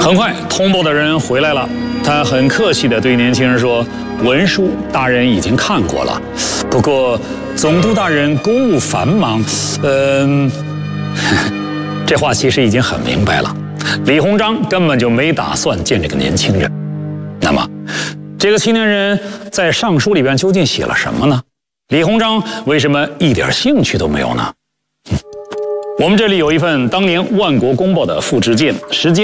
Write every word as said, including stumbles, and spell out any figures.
很快，通报的人回来了，他很客气地对年轻人说：“文书大人已经看过了，不过总督大人公务繁忙，嗯、呃，这话其实已经很明白了。李鸿章根本就没打算见这个年轻人。那么，这个青年人在上书里边究竟写了什么呢？李鸿章为什么一点兴趣都没有呢？”我们这里有一份当年《万国公报》的复制件，时间